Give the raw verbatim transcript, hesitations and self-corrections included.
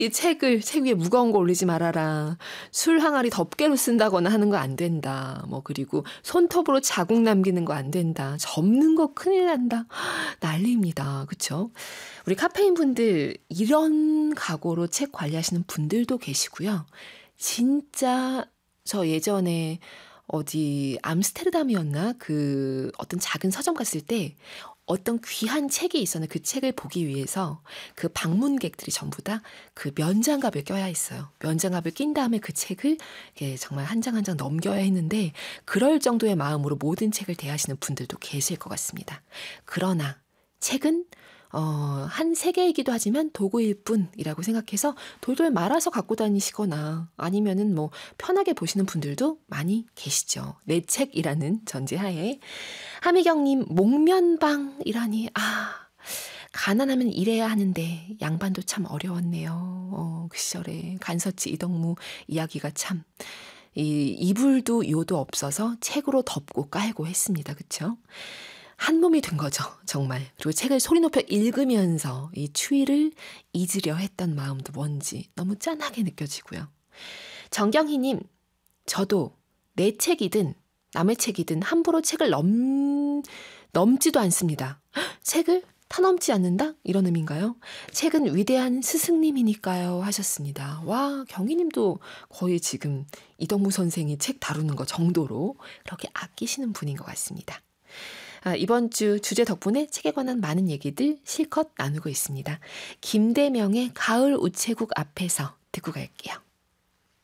이 책을 책 위에 무거운 거 올리지 말아라. 술 항아리 덮개로 쓴다거나 하는 거 안 된다. 뭐 그리고 손톱으로 자국 남기는 거 안 된다. 접는 거 큰일 난다. 난리입니다. 그렇죠? 우리 카페인 분들 이런 각오로 책 관리하시는 분들도 계시고요. 진짜 저 예전에 어디 암스테르담이었나? 그 어떤 작은 서점 갔을 때 어떤 귀한 책이 있었는데 그 책을 보기 위해서 그 방문객들이 전부 다 그 면장갑을 껴야 했어요. 면장갑을 낀 다음에 그 책을 정말 한 장 한 장 넘겨야 했는데 그럴 정도의 마음으로 모든 책을 대하시는 분들도 계실 것 같습니다. 그러나 책은 어, 한 세계이기도 하지만 도구일 뿐이라고 생각해서 돌돌 말아서 갖고 다니시거나 아니면은 뭐 편하게 보시는 분들도 많이 계시죠. 내 책이라는 전제하에. 하미경님, 목면방이라니, 아, 가난하면 일해야 하는데 양반도 참 어려웠네요. 어, 그 시절에 간서치 이덕무 이야기가 참, 이 이불도 요도 없어서 책으로 덮고 깔고 했습니다. 그렇죠? 한 몸이 된 거죠, 정말. 그리고 책을 소리 높여 읽으면서 이 추위를 잊으려 했던 마음도 뭔지 너무 짠하게 느껴지고요. 정경희님, 저도 내 책이든 남의 책이든 함부로 책을 넘, 넘지도 않습니다. 헉, 책을 타넘지 않는다? 이런 의미인가요? 책은 위대한 스승님이니까요 하셨습니다. 와, 경희님도 거의 지금 이덕무 선생이 책 다루는 거 정도로 그렇게 아끼시는 분인 것 같습니다. 아, 이번 주 주제 덕분에 책에 관한 많은 얘기들 실컷 나누고 있습니다. 김대명의 가을 우체국 앞에서 듣고 갈게요.